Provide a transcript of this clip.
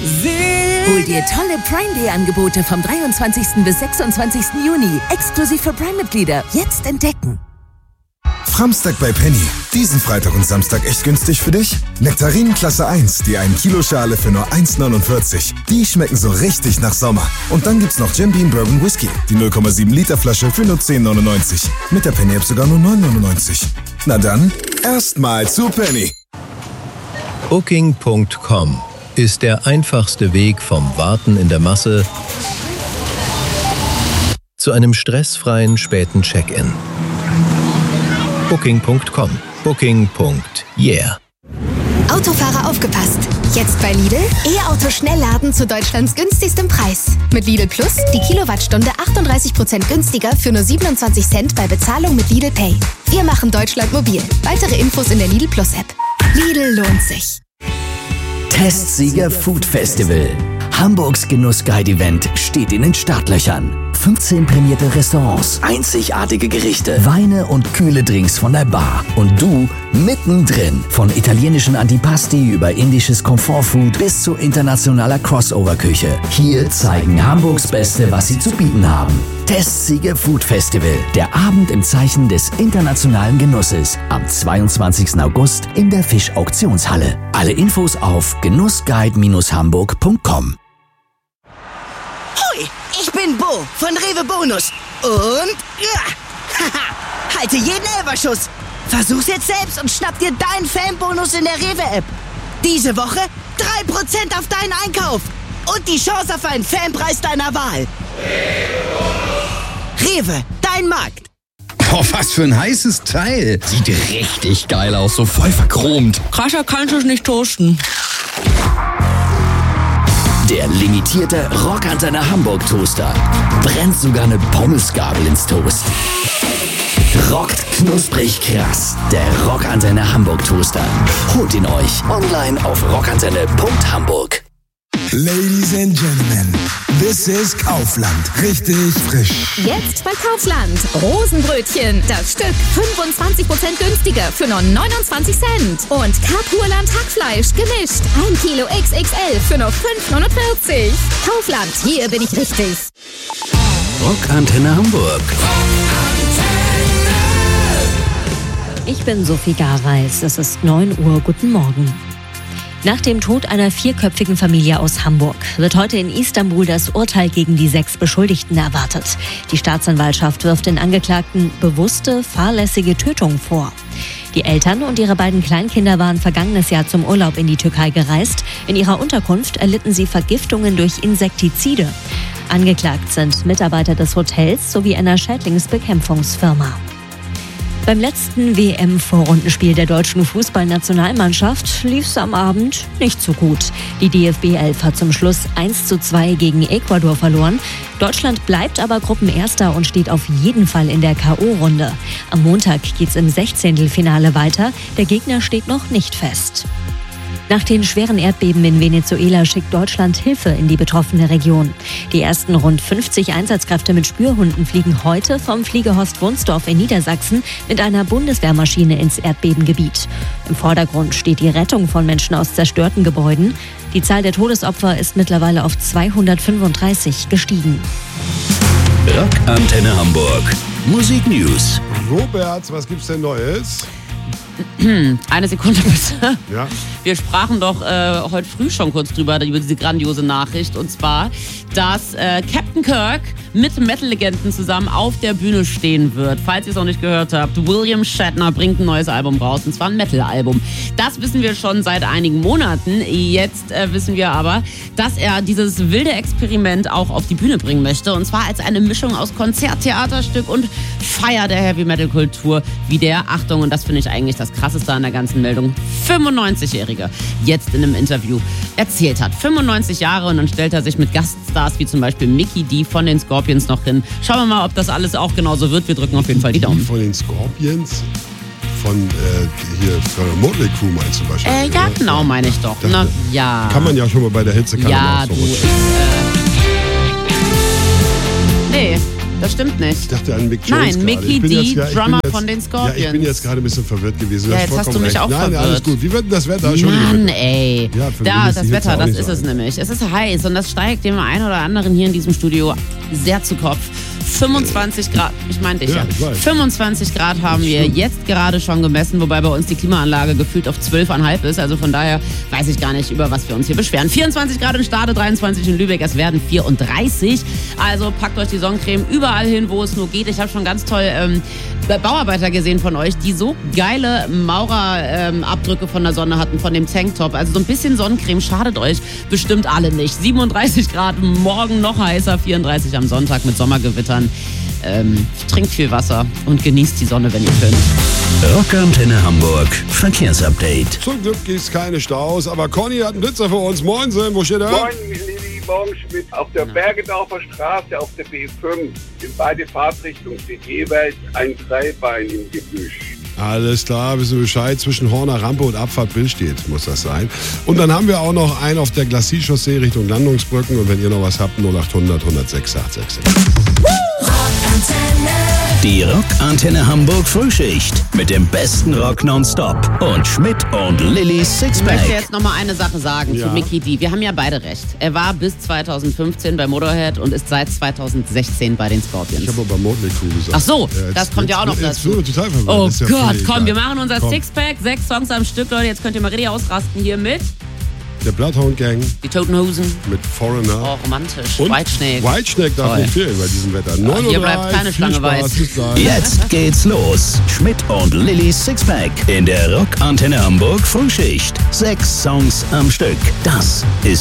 Hol dir tolle Prime Day Angebote vom 23. bis 26. Juni. Exklusiv für Prime-Mitglieder. Jetzt entdecken. Framstag bei Penny. Diesen Freitag und Samstag echt günstig für dich? Nektarinen Klasse 1, die 1 Kilo Schale für nur 1,49. Die schmecken so richtig nach Sommer. Und dann gibt's noch Jim Beam Bourbon Whisky, die 0,7 Liter Flasche für nur 10,99. Mit der Penny App sogar nur 9,99. Na dann, erstmal zu Penny. Booking.com ist der einfachste Weg vom Warten in der Masse zu einem stressfreien späten Check-in. Booking.com. Booking.yeah. Autofahrer aufgepasst! Jetzt bei Lidl E-Auto-Schnellladen zu Deutschlands günstigstem Preis. Mit Lidl Plus die Kilowattstunde 38% günstiger für nur 27 Cent bei Bezahlung mit Lidl Pay. Wir machen Deutschland mobil. Weitere Infos in der Lidl Plus App. Lidl lohnt sich. Testsieger Food Festival. Hamburgs Genuss-Guide-Event steht in den Startlöchern. 15 prämierte Restaurants, einzigartige Gerichte, Weine und kühle Drinks von der Bar. Und du mittendrin. Von italienischen Antipasti über indisches Komfortfood bis zu internationaler Crossover-Küche. Hier zeigen Hamburgs Beste, was sie zu bieten haben. Testsiege Food Festival. Der Abend im Zeichen des internationalen Genusses. Am 22. August in der Fischauktionshalle. Alle Infos auf genussguide-hamburg.com. Hoi, ich bin Bo von Rewe Bonus. Und halte jeden Elferschuss. Versuch's jetzt selbst und schnapp dir deinen Fanbonus in der Rewe-App. Diese Woche 3% auf deinen Einkauf. Und die Chance auf einen Fanpreis deiner Wahl. Rewe, dein Markt. Oh, was für ein heißes Teil. Sieht richtig geil aus, so voll verchromt. Krasser kannst du es nicht toasten. Der limitierte Rockantenne Hamburg Toaster brennt sogar eine Pommesgabel ins Toast. Rockt knusprig krass. Der Rockantenne Hamburg Toaster. Holt ihn euch online auf rockantenne.hamburg. Ladies and Gentlemen, this is Kaufland. Richtig frisch. Jetzt bei Kaufland. Rosenbrötchen. Das Stück 25% günstiger für nur 29 Cent. Und Kapurland Hackfleisch gemischt. 1 Kilo XXL für nur 5,49. Kaufland, hier bin ich richtig. Rockantenne Hamburg. Ich bin Sophie Garweis. Es ist 9 Uhr. Guten Morgen. Nach dem Tod einer 4-köpfigen Familie aus Hamburg wird heute in Istanbul das Urteil gegen die 6 Beschuldigten erwartet. Die Staatsanwaltschaft wirft den Angeklagten bewusste, fahrlässige Tötung vor. Die Eltern und ihre beiden Kleinkinder waren vergangenes Jahr zum Urlaub in die Türkei gereist. In ihrer Unterkunft erlitten sie Vergiftungen durch Insektizide. Angeklagt sind Mitarbeiter des Hotels sowie einer Schädlingsbekämpfungsfirma. Beim letzten WM-Vorrundenspiel der deutschen Fußballnationalmannschaft lief es am Abend nicht so gut. Die DFB 11 hat zum Schluss 1:2 gegen Ecuador verloren. Deutschland bleibt aber Gruppenerster und steht auf jeden Fall in der K.O.-Runde. Am Montag geht's im 16. Finale weiter. Der Gegner steht noch nicht fest. Nach den schweren Erdbeben in Venezuela schickt Deutschland Hilfe in die betroffene Region. Die ersten rund 50 Einsatzkräfte mit Spürhunden fliegen heute vom Fliegerhorst Wunsdorf in Niedersachsen mit einer Bundeswehrmaschine ins Erdbebengebiet. Im Vordergrund steht die Rettung von Menschen aus zerstörten Gebäuden. Die Zahl der Todesopfer ist mittlerweile auf 235 gestiegen. Rockantenne Hamburg. Musik News. Robert, was gibt's denn Neues? Eine Sekunde bitte. Ja. Wir sprachen doch heute früh schon kurz über diese grandiose Nachricht. Und zwar, dass Captain Kirk mit Metal-Legenden zusammen auf der Bühne stehen wird. Falls ihr es noch nicht gehört habt, William Shatner bringt ein neues Album raus. Und zwar ein Metal-Album. Das wissen wir schon seit einigen Monaten. Jetzt wissen wir aber, dass er dieses wilde Experiment auch auf die Bühne bringen möchte. Und zwar als eine Mischung aus Konzert, Theaterstück und Feier der Heavy-Metal-Kultur. Wie der, Achtung, und das finde ich eigentlich das Krasseste an der ganzen Meldung, 95-Jährige jetzt in einem Interview erzählt hat. 95 Jahre und dann stellt er sich mit Gaststars wie zum Beispiel Mickey D von den Scorpions noch hin. Schauen wir mal, ob das alles auch genauso wird. Wir drücken auf jeden Fall die Daumen. Von den Scorpions? Von Motley Crue meinst du wahrscheinlich? Ja, genau, meine ich doch. Na, ja. Kann man ja schon mal bei der Hitzekanone ja, ausverrutschen. Nee. Das stimmt nicht. Ich dachte an Mick Jones. Nein, Mickey D, Drummer von den Scorpions. Ja, ich bin jetzt gerade ein bisschen verwirrt gewesen. Ja, jetzt hast du mich auch verwirrt. Nein, alles gut. Wie wird denn das Wetter? Mann, ey. Ja, das Wetter, das ist es nämlich. Es ist heiß und das steigt dem einen oder anderen hier in diesem Studio sehr zu Kopf. 25 Grad, ich meine dich ja. 25 Grad haben wir jetzt gerade schon gemessen, wobei bei uns die Klimaanlage gefühlt auf 12,5 ist. Also von daher weiß ich gar nicht, über was wir uns hier beschweren. 24 Grad in Stade, 23 in Lübeck, es werden 34. Also packt euch die Sonnencreme überall hin, wo es nur geht. Ich habe schon ganz toll Bauarbeiter gesehen von euch, die so geile Maurerabdrücke von der Sonne hatten, von dem Tanktop. Also so ein bisschen Sonnencreme schadet euch bestimmt alle nicht. 37 Grad, morgen noch heißer, 34 am Sonntag mit Sommergewittern. Trinkt viel Wasser und genießt die Sonne, wenn ihr könnt. Rockantenne Hamburg, Verkehrsupdate. Zum Glück gibt es keine Staus, aber Conny hat einen Blitzer für uns. Moin, Sim, wo steht er? Moin, Lili, morgen Schmidt. Auf der Bergedorfer Straße, auf der B5, in beide Fahrtrichtungen steht jeweils ein Dreibein im Gebüsch. Alles klar, wissen wir Bescheid. Zwischen Horner Rampe und Abfahrt Billstedt muss das sein. Und dann haben wir auch noch einen auf der Glacis-Chaussee Richtung Landungsbrücken. Und wenn ihr noch was habt, 0800 106 866. Die Rockantenne Hamburg Frühschicht mit dem besten Rock nonstop und Schmidt und Lillys Sixpack. Ich möchte jetzt nochmal eine Sache sagen zu Mickey D. Wir haben ja beide recht. Er war bis 2015 bei Motorhead und ist seit 2016 bei den Scorpions. Ich habe aber Motley Crue gesagt. Ach so, das kommt ja auch noch dazu. Total verwirrt. Oh ja Gott, komm, wir machen unser Sixpack. 6 Songs am Stück, Leute. Jetzt könnt ihr mal richtig ausrasten hier mit der Bloodhound Gang. Die Toten Hosen. Mit Foreigner. Oh, romantisch. Und Whitesnake. Whitesnake darf nicht fehlen bei diesem Wetter. Hier bleibt keine Schlange weiß. Jetzt geht's los. Schmidt und Lillys Sixpack in der Rockantenne Hamburg Frühschicht. 6 Songs am Stück. Das ist